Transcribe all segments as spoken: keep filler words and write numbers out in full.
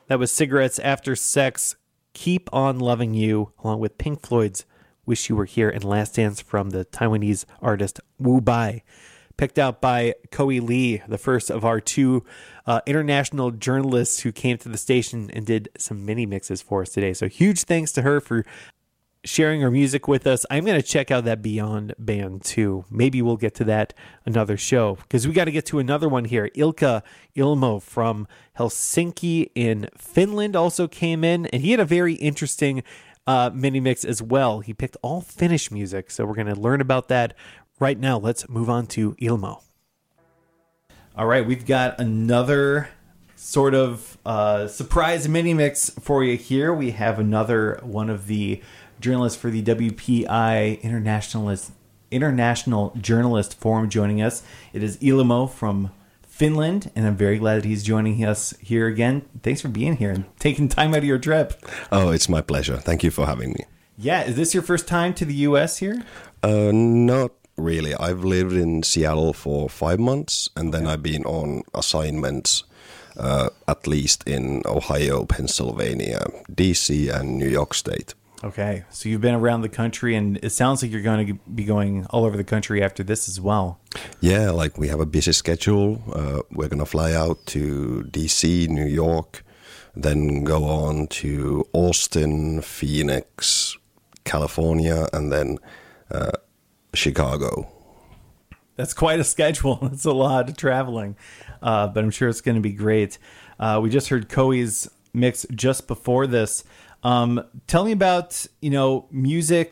That was Cigarettes After Sex, Keep On Loving You, along with Pink Floyd's Wish You Were Here, and Last Dance from the Taiwanese artist Wu Bai. Picked out by Koei Lee, the first of our two uh, international journalists who came to the station and did some mini mixes for us today. So huge thanks to her for sharing her music with us. I'm going to check out that Beyond band too. Maybe we'll get to that another show, because we got to get to another one here. Ilkka Ilmo from Helsinki in Finland also came in, and he had a very interesting uh, mini mix as well. He picked all Finnish music, so we're going to learn about that right now. Let's move on to Ilmo. All right, we've got another sort of uh, surprise mini mix for you here. We have another one of the journalists for the W P I Internationalist International Journalist Forum joining us. It is Ilmo from Finland, and I'm very glad that he's joining us here again. Thanks for being here and taking time out of your trip. Oh, it's my pleasure. Thank you for having me. Yeah, is this your first time to the U S here? Uh, not really. I've lived in Seattle for five months, and then I've been on assignments uh, at least in Ohio, Pennsylvania, D C, and New York State. Okay, so you've been around the country, and it sounds like you're going to be going all over the country after this as well. Yeah, like we have a busy schedule. Uh, we're going to fly out to D C, New York, then go on to Austin, Phoenix, California, and then uh, Chicago. That's quite a schedule. That's a lot of traveling, uh, but I'm sure it's going to be great. Uh, we just heard Koei's mix just before this. Um, tell me about, you know, music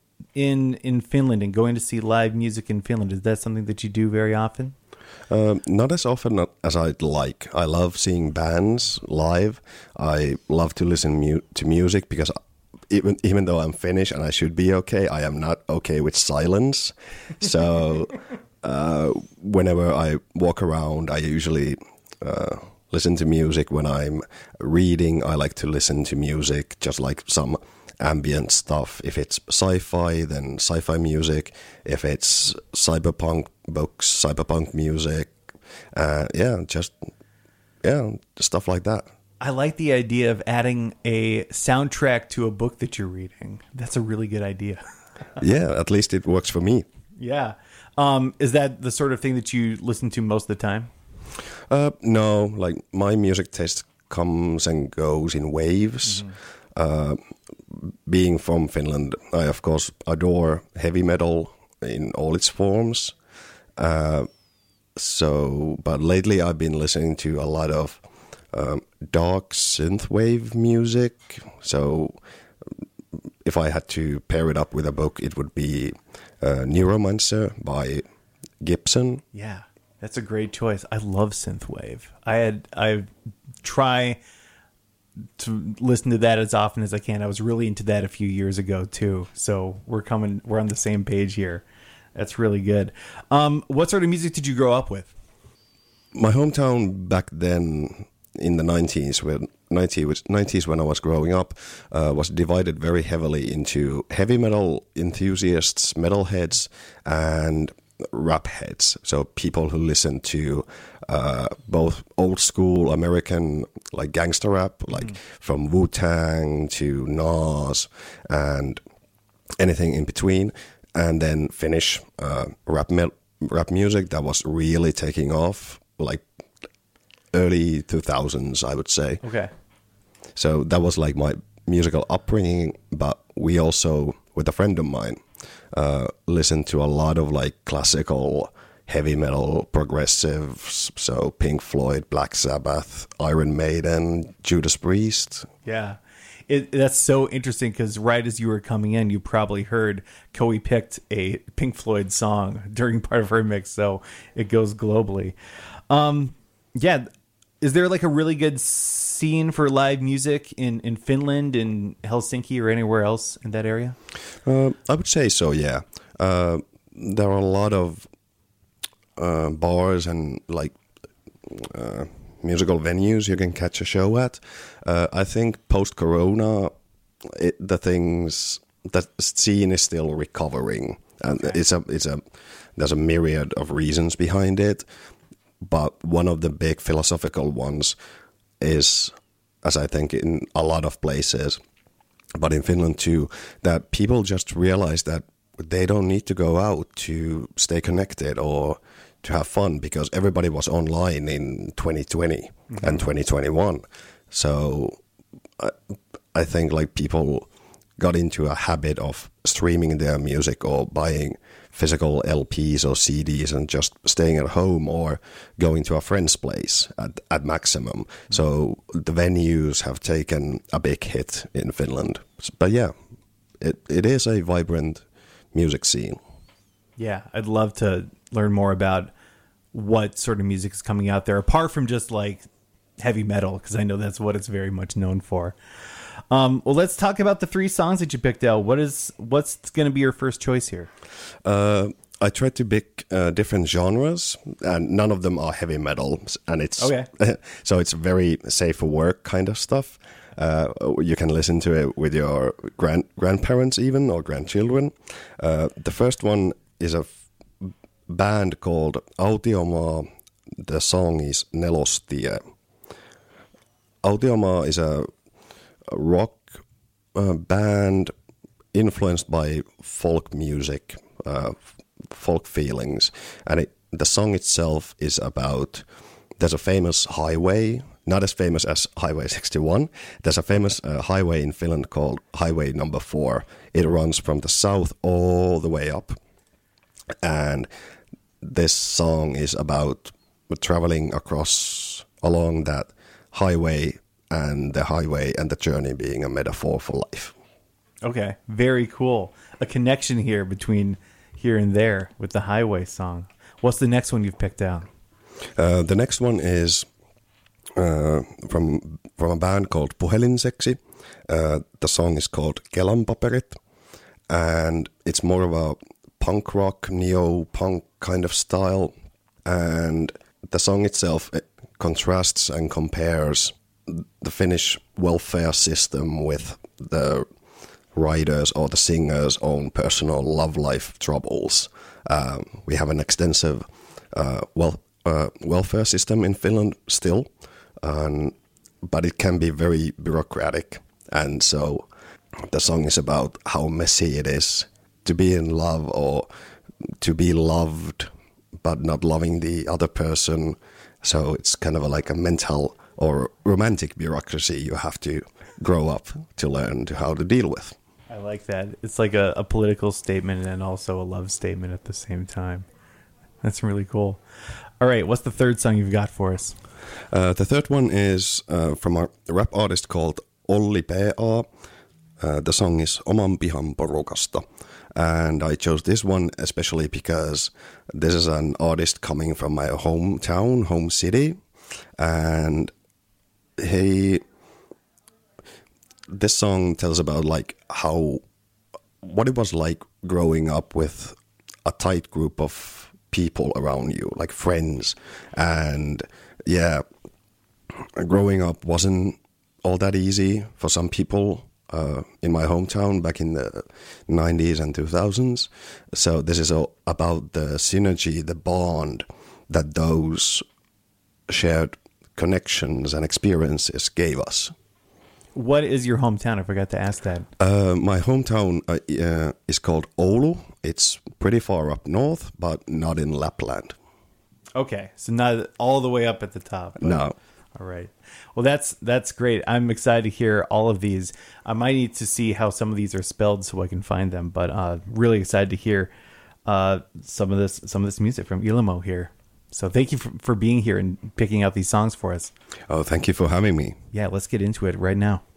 in in Finland and going to see live music in Finland. Is that something that you do very often? Um, not as often as I'd like. I love seeing bands live. I love to listen mu- to music because even even though I'm Finnish and I should be okay, I am not okay with silence. So uh, whenever I walk around, I usually Uh, listen to music. When I'm reading, I like to listen to music, just like some ambient stuff. If it's sci-fi, then sci-fi music. If it's cyberpunk books, cyberpunk music. Uh, yeah, just, yeah, stuff like that. I like the idea of adding a soundtrack to a book that you're reading. That's a really good idea. Yeah, at least it works for me. Yeah. Um, is that the sort of thing that you listen to most of the time? Uh, no, like my music taste comes and goes in waves. Mm-hmm. Uh, being from Finland, I of course adore heavy metal in all its forms. Uh, so, but lately I've been listening to a lot of um, dark synthwave music. So, if I had to pair it up with a book, it would be uh, Neuromancer by Gibson. Yeah. That's a great choice. I love synthwave. I had I try to listen to that as often as I can. I was really into that a few years ago too. So we're coming. We're on the same page here. That's really good. Um, what sort of music did you grow up with? My hometown back then in the nineties, when nineties when I was growing up, uh, was divided very heavily into heavy metal enthusiasts, metalheads, and rap heads, so people who listen to uh, both old school American like gangster rap, like mm. from Wu-Tang to Nas and anything in between, and then Finnish uh, rap me- rap music that was really taking off, like early two thousands, I would say. Okay. So that was like my musical upbringing, but we also, with a friend of mine, Uh, listen to a lot of like classical heavy metal progressives, so Pink Floyd, Black Sabbath, Iron Maiden, Judas Priest. Yeah, it, that's so interesting because right as you were coming in, you probably heard Koei picked a Pink Floyd song during part of her mix, so it goes globally. Um, yeah, is there like a really good scene for live music in, in Finland, in Helsinki, or anywhere else in that area? Uh, I would say so, yeah. Uh, there are a lot of uh, bars and like uh, musical venues you can catch a show at. Uh, I think post-corona, it, the things, the scene is still recovering. And okay. it's a, it's a, there's a myriad of reasons behind it. But one of the big philosophical ones is as I think in a lot of places, but in Finland too, that people just realize that they don't need to go out to stay connected or to have fun because everybody was online in twenty twenty mm-hmm. and twenty twenty-one. So I, I think like people got into a habit of streaming their music or buying physical L Ps or C Ds and just staying at home or going to a friend's place at, at maximum. Mm-hmm. So the venues have taken a big hit in Finland. But yeah, it, it is a vibrant music scene. Yeah, I'd love to learn more about what sort of music is coming out there, apart from just like heavy metal, because I know that's what it's very much known for. Um, well, let's talk about the three songs that you picked out. What is what's going to be your first choice here? Uh, I tried to pick uh, different genres, and none of them are heavy metal, and it's okay. So it's very safe for work kind of stuff. Uh, you can listen to it with your grand grandparents even or grandchildren. Uh, the first one is a f- band called Autiomaa. The song is Nelostie. Autiomaa is a, a rock uh, band influenced by folk music, uh, folk feelings, and it, the song itself is about. There's a famous highway. Not as famous as Highway sixty-one. There's a famous uh, highway in Finland called Highway Number Four. It runs from the south all the way up, and this song is about traveling across along that highway, and the highway and the journey being a metaphor for life. Okay, very cool. A connection here between here and there with the highway song. What's the next one you've picked out? Uh, the next one is. Uh, from from a band called Puhelinseksi. Uh, the song is called Kelanpaperit, and it's more of a punk rock, neo-punk kind of style. And the song itself it contrasts and compares the Finnish welfare system with the writers' or the singer's own personal love life troubles. Uh, we have an extensive uh, wel- uh, welfare system in Finland still. Um, but it can be very bureaucratic, and so the song is about how messy it is to be in love or to be loved but not loving the other person. So it's kind of a, like a mental or romantic bureaucracy you have to grow up to learn to how to deal with. I like that. It's like a, a political statement and also a love statement at the same time. That's really cool. All right, what's the third song you've got for us? Uh, the third one is uh, from a rap artist called Olli P A. Uh, the song is Oman pihan porukasta. And I chose this one especially because this is an artist coming from my hometown, home city. And he, this song tells about like how, what it was like growing up with a tight group of people around you, like friends. And yeah, growing up wasn't all that easy for some people uh, in my hometown back in the nineties and two thousands. So this is all about the synergy, the bond that those shared connections and experiences gave us. What is your hometown? I forgot to ask that. Uh, my hometown uh, uh, is called Oulu. It's pretty far up north, but not in Lapland. Okay, so not all the way up at the top. But, no. All right. Well, that's that's great. I'm excited to hear all of these. I might need to see how some of these are spelled so I can find them, but uh, really excited to hear uh, some of this some of this music from Ilimo here. So thank you for, for being here and picking out these songs for us. Oh, thank you for having me. Yeah, let's get into it right now.